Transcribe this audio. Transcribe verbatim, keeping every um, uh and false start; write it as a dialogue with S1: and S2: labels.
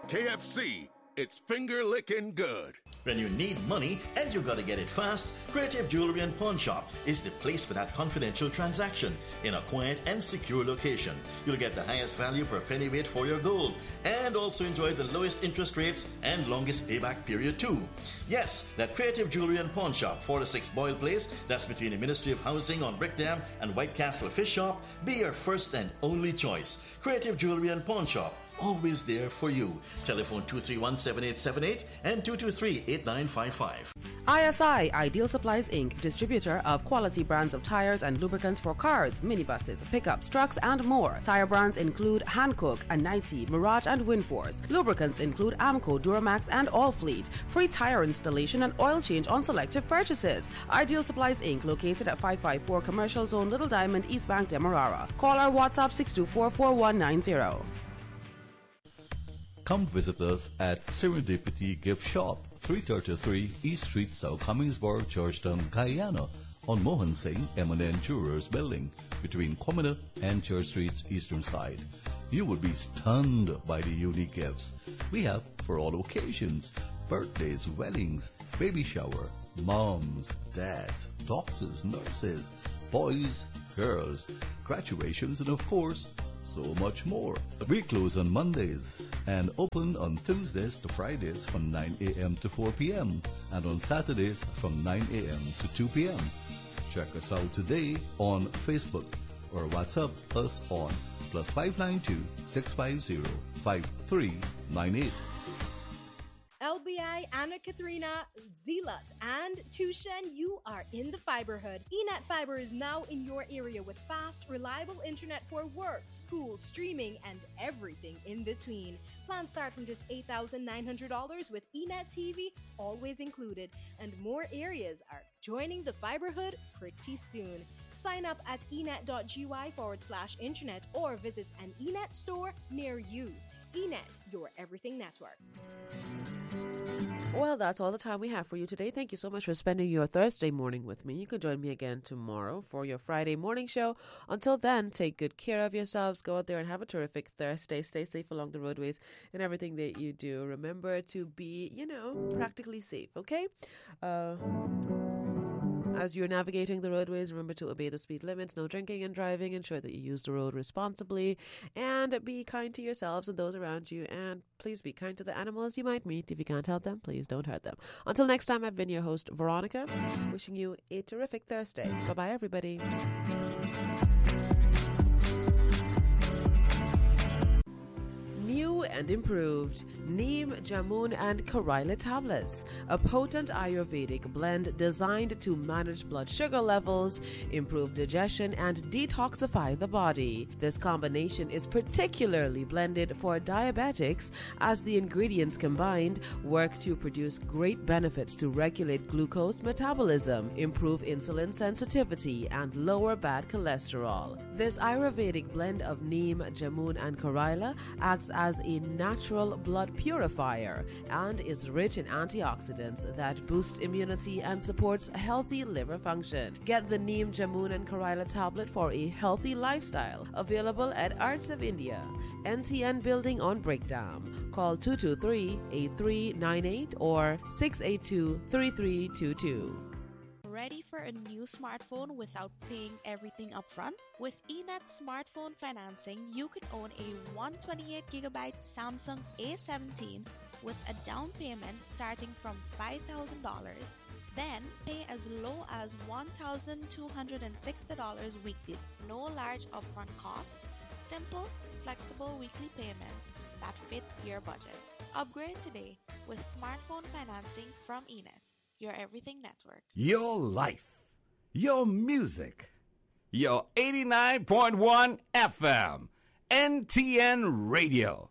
S1: K F C, it's finger-licking good.
S2: When you need money and you gotta get it fast, Creative Jewelry and Pawn Shop is the place for that confidential transaction in a quiet and secure location. You'll get the highest value per pennyweight for your gold and also enjoy the lowest interest rates and longest payback period too. Yes, that Creative Jewelry and Pawn Shop, four oh six Boyle Place, that's between the Ministry of Housing on Brickdam and White Castle Fish Shop, be your first and only choice. Creative Jewelry and Pawn Shop, always there for you. Telephone two three one, seven eight seven eight and two two three, eight nine five five.
S3: I S I, Ideal Supplies Incorporated, distributor of quality brands of tires and lubricants for cars, minibuses, pickups, trucks, and more. Tire brands include Hankook, Anite, Mirage, and Windforce. Lubricants include Amco, Duramax, and Allfleet. Free tire installation and oil change on selective purchases. Ideal Supplies Incorporated, located at five five four Commercial Zone, Little Diamond, East Bank, Demerara. Call our WhatsApp six two four, four one nine zero.
S4: Come visit us at Serendipity Gift Shop, three thirty-three East Street, South Cummingsburg, Georgetown, Guyana, on Mohan Singh M and N Jewelers Building, between Commoner and Church Street's eastern side. You will be stunned by the unique gifts we have for all occasions: birthdays, weddings, baby shower, moms, dads, doctors, nurses, boys, girls, graduations, and of course, so much more. We close on Mondays and open on Tuesdays to Fridays from nine a.m. to four p.m. and on Saturdays from nine a.m. to two p.m. Check us out today on Facebook or WhatsApp us on plus five nine two, six five zero, five three nine eight.
S5: L B I, Anna Katharina, Zealot, and Tushen, you are in the Fiberhood. eNet Fiber is now in your area with fast, reliable internet for work, school, streaming, and everything in between. Plans start from just eight thousand nine hundred dollars with eNet T V always included, and more areas are joining the Fiberhood pretty soon. Sign up at enet.gy forward slash internet or visit an eNet store near you. eNet, your everything network.
S3: Well, that's all the time we have for you today. Thank you so much for spending your Thursday morning with me. You can join me again tomorrow for your Friday morning show. Until then, take good care of yourselves. Go out there and have a terrific Thursday. Stay safe along the roadways and everything that you do. Remember to be, you know, practically safe, okay? Uh... As you're navigating the roadways, remember to obey the speed limits, no drinking and driving, ensure that you use the road responsibly, and be kind to yourselves and those around you, and please be kind to the animals you might meet. If you can't help them, please don't hurt them. Until next time, I've been your host, Veronica, wishing you a terrific Thursday. Bye-bye, everybody. New and improved Neem, Jamun, and Karaila tablets, a potent Ayurvedic blend designed to manage blood sugar levels, improve digestion, and detoxify the body. This combination is particularly blended for diabetics as the ingredients combined work to produce great benefits to regulate glucose metabolism, improve insulin sensitivity, and lower bad cholesterol. This Ayurvedic blend of Neem, Jamun, and Karaila acts as a natural blood purifier and is rich in antioxidants that boost immunity and supports healthy liver function. Get the Neem, Jamun, and Karaila tablet for a healthy lifestyle. Available at Arts of India, N T N Building on Breakdown. Call two two three, eight three nine eight or six eight two, three three two two.
S6: Ready for a new smartphone without paying everything upfront? With eNet Smartphone Financing, you can own a one hundred twenty-eight gigabyte Samsung A seventeen with a down payment starting from five thousand dollars, then pay as low as one thousand two hundred sixty dollars weekly. No large upfront cost, simple, flexible weekly payments that fit your budget. Upgrade today with smartphone financing from eNet, your everything network.
S7: Your life, your music, your eighty-nine point one F M, N T N Radio.